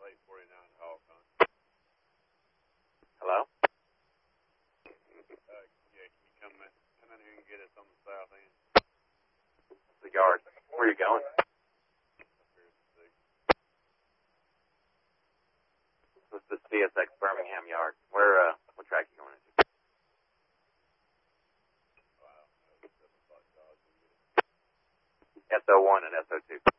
Hello? Yeah, can you come in here and get us on the south end? It's the yard. Where are you going? This is the CSX Birmingham yard. What track are you going into? SO1 and SO2.